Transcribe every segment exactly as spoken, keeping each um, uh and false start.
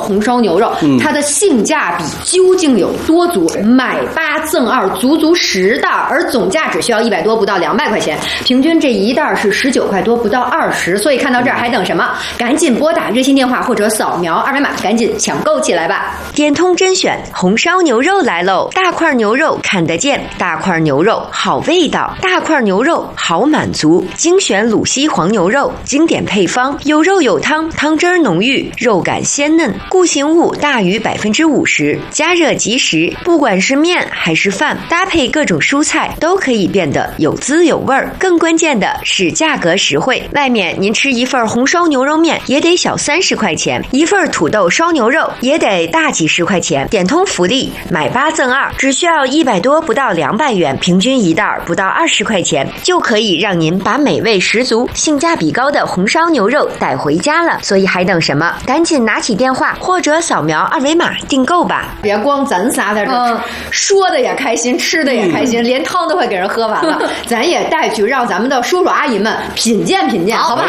红烧牛肉，嗯、它的性价比究竟有多足？买八赠二，足足十袋，而总价只需要一百多，不到两百块钱，平均这一袋是十九块多，不到二十。所以看到这儿还等什么？赶紧拨打热线电话或者扫描二维码，赶紧抢购起来吧！ 点通甄选红烧牛肉来喽！大块牛肉看得见，大块牛肉好味道，大块牛肉好满足。精选鲁西黄牛肉，经典配方，有肉有汤，汤汁儿浓郁，肉感鲜嫩，固形物大于百分之五十，加热即食，不管是面还是饭，搭配各种蔬菜都可以变得有滋有味儿。更关键的是价格实惠，外面您吃一份红烧牛肉面也得小三十块钱，一份土豆烧牛肉也得大几十块钱。点通福利，买八赠二，只需要一百多，不到两百元，平均一袋不到二十块钱，就可以让您把美味十足、性价比高的红烧牛肉带回家了。所以还等什么？赶紧拿起电话或者扫描二维码订购吧！ 别光咱仨在这儿、嗯、说的也开心，吃的也开心，嗯、连汤都快给人喝完了，咱也带去让咱们的叔叔阿姨们品鉴品鉴，好吧？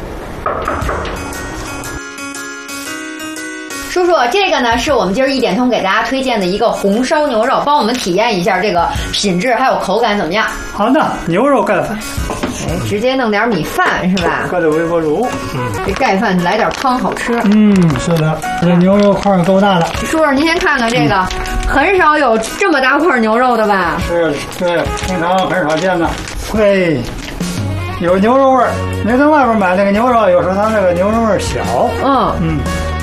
叔叔，这个呢是我们今儿一点通给大家推荐的一个红烧牛肉，帮我们体验一下这个品质还有口感怎么样？ 好的，牛肉盖饭， 哎，直接弄点米饭是吧？ 搁点微波炉， 嗯，这盖饭来点汤好吃。 嗯，是的，这牛肉块够大了。 叔叔，您先看看这个，嗯、很少有这么大块牛肉的吧？ 是，对，平常很少见的，会有牛肉味儿。您在外边买那个牛肉，有时候它那个牛肉味儿小。 嗯嗯。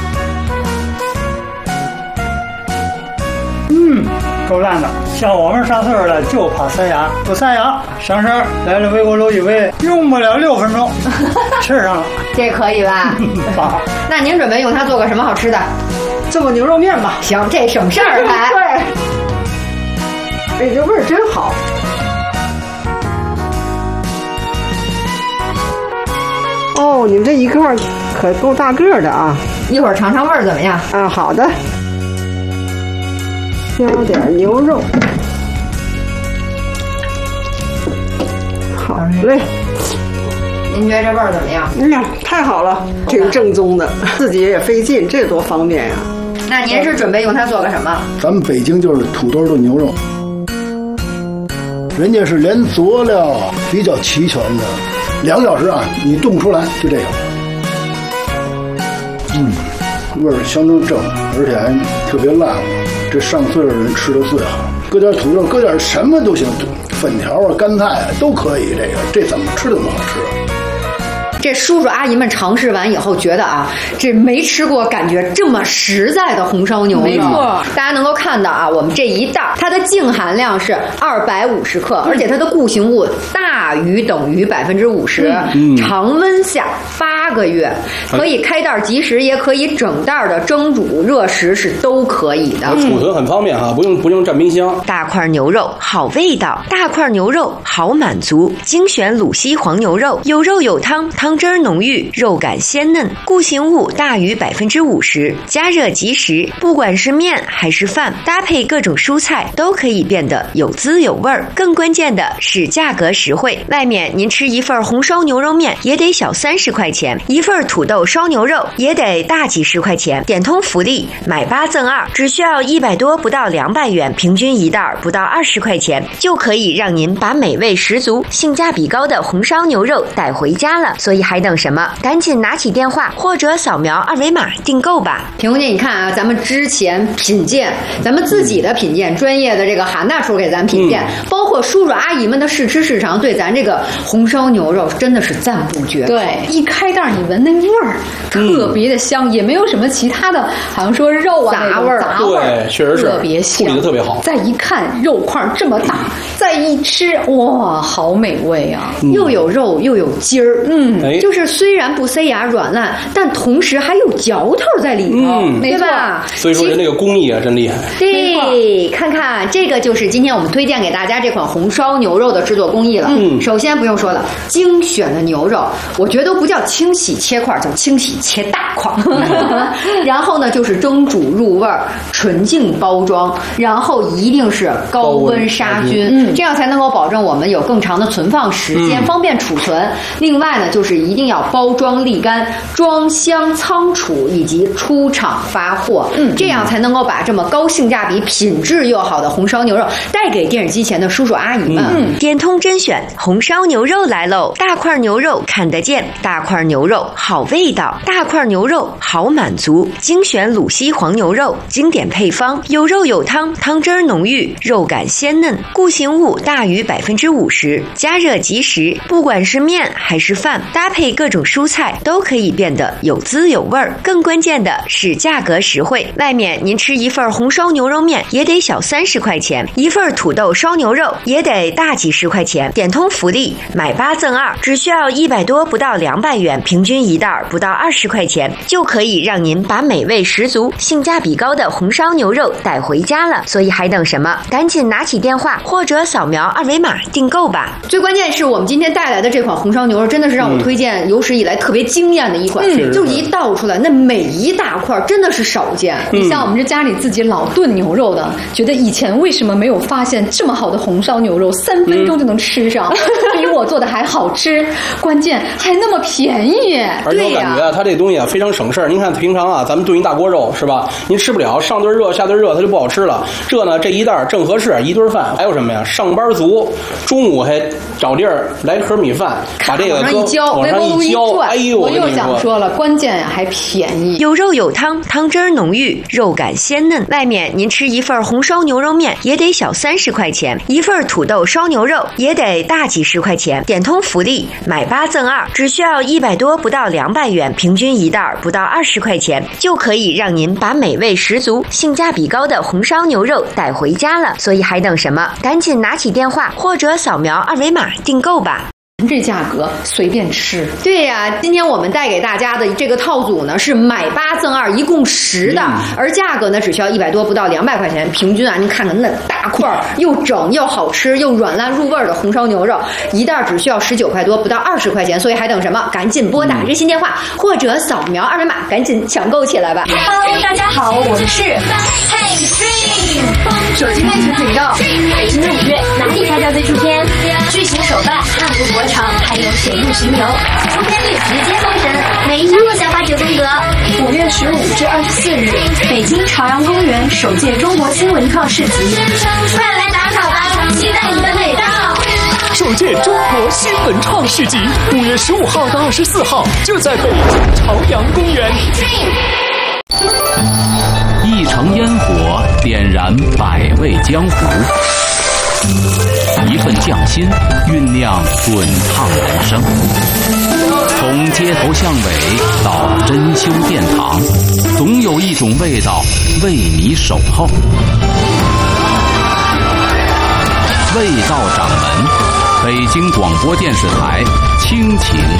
嗯，够烂的。像我们上岁数了，就怕塞牙，不塞牙，上身来了微波炉一煨，用不了六分钟，吃上了。 这可以吧？ 好。 那您准备用它做个什么好吃的？ 做个牛肉面吧。 行，这省事儿还。 对。哎，这味儿真好。哦，你们这一块可够大个的啊！ 一会儿尝尝味儿怎么样？ 啊，好的。加点牛肉，好嘞。 您觉得这味儿怎么样？ 哎呀，太好了，挺正宗的，自己也费劲，这多方便呀！ 那您是准备用它做个什么？ 咱们北京就是土豆炖牛肉，人家是连佐料比较齐全的，两个小时啊，你炖不出来，就这个。嗯，味儿相当正，而且还特别辣。这上岁数的人吃的最好，搁点土豆，搁点什么都行，粉条啊、干菜啊都可以。这个这怎么吃都那么好吃。 这叔叔阿姨们尝试完以后觉得啊，这没吃过感觉这么实在的红烧牛肉。 没错， 大家能够看到啊，我们这一袋它的净含量是二百五十克，而且它的固形物大于等于百分之五十，常温下八个月，可以开袋即食，也可以整袋的蒸煮热食是都可以的。 储存很方便哈，不用不用占冰箱。 大块牛肉好味道，大块牛肉好满足。精选鲁西黄牛肉，有肉有汤，汤汁儿浓郁，肉感鲜嫩，固形物大于百分之五十，加热即食，不管是面还是饭，搭配各种蔬菜都可以变得有滋有味儿。更关键的是价格实惠，外面您吃一份红烧牛肉面也得小三十块钱，一份土豆烧牛肉也得大几十块钱。点通福利，买八赠二，只需要一百多，不到两百元，平均一袋不到二十块钱，就可以让您把美味十足、性价比高的红烧牛肉带回家了。所以还等什么？赶紧拿起电话或者扫描二维码订购吧。 萍姐，你看啊，咱们之前品鉴，咱们自己的品鉴，专业的这个韩大厨给咱品鉴，嗯、包括叔叔阿姨们的试吃试尝，对咱这个红烧牛肉真的是赞不绝口。 对，一开袋你闻那味儿特别的香，嗯、也没有什么其他的，好像说肉啊杂味儿， 杂味儿， 对，确实是特别香， 处理的特别好。 再一看肉块这么大，再一吃，哇，好美味啊！ 嗯、又有肉又有筋儿， 嗯， 哎、 就是虽然不塞牙软烂，但同时还有嚼头在里头， 嗯、 对吧？ 所以说人那个工艺啊，真厉害。 对，看看这个就是今天我们推荐给大家这款红烧牛肉的制作工艺了。嗯，首先不用说了，精选的牛肉，我觉得都不叫清洗切块，叫清洗切大块。嗯、然后呢，就是蒸煮入味儿，纯净包装，然后一定是高温杀菌。嗯， 嗯，这样才能够保证我们有更长的存放时间，嗯、方便储存。另外呢，就是一定要包装沥干、装箱仓储以及出厂发货，嗯，这样才能够把这么高性价比、品质又好的红烧牛肉带给电视机前的叔叔阿姨们。 嗯，点通甄选红烧牛肉来喽！大块牛肉看得见，大块牛肉好味道，大块牛肉好满足。精选鲁西黄牛肉，经典配方，有肉有汤，汤汁儿浓郁，肉感鲜嫩，固形物大于百分之五十，加热即食。不管是面还是饭，搭配各种蔬菜都可以变得有滋有味儿。更关键的是价格实惠，外面您吃一份红烧牛肉面也得小三十块钱，一份土豆烧牛肉也得大几十块钱。点通福利，买八赠二，只需要一百多不到两百元，平均一袋不到二十块钱，就可以让您把美味十足、性价比高的红烧牛肉带回家了。所以还等什么？赶紧拿起电话或者扫描二维码订购吧。 最关键是我们今天带来的这款红烧牛肉，真的是让我推荐有史以来特别惊艳的一款，嗯、就一倒出来，那每一大块真的是少见。 你、嗯、像我们这家里自己老炖牛肉的，觉得以前为什么没有发现这么好的红烧牛肉，三分钟就能吃上，嗯、比我做的还好吃，关键还那么便宜。 而且我感觉啊，它这东西啊非常省事儿。您看平常啊，咱们炖一大锅肉是吧？您吃不了，上顿热下顿热，它就不好吃了。这呢，这一袋正合适，一顿饭。还有什么呀？上班族中午还找地儿来盒米饭，把这个往上一浇， 往上一浇，哎呦， 我又想说了，关键呀还便宜， 有肉有汤，汤汁儿浓郁，肉感鲜嫩。外面您吃一份红烧牛肉面也得小三十块钱，一份土豆烧牛肉也得大几十块钱。点通福利，买八赠二，只需要一百多不到两百元，平均一袋不到二十块钱，就可以让您把美味十足、性价比高的红烧牛肉带回家了。所以还等什么？赶紧拿起电话或者扫描二维码订购吧。 这价格随便吃。 对呀、啊，今天我们带给大家的这个套组呢是买八赠二，一共十的，嗯、而价格呢只需要一百多不到两百块钱，平均啊，您看看那大块又整又好吃又软烂入味的红烧牛肉，一袋只需要十九块多不到二十块钱，所以还等什么？赶紧拨打热线电话、嗯、或者扫描二维码，赶紧抢购起来吧。 Hello， 大家好，我们是 Hey Dream 手机内存频道。北京的五月哪里开掉最出片？巨型手办、汉服国潮，还有水陆巡游，出片率直接封神，每一部小花九宫格。五月十五至二十四日，北京朝阳公园首届中国新文创市集，快来打卡吧，期待你的美到。 首届中国新文创市集，五月十五号到二十四号，就在北京朝阳公园。 一城烟火点燃百味江湖，一份匠心酝酿滚烫人生。从街头巷尾到珍馐殿堂，总有一种味道为你守候。味道掌门，北京广播电视台倾情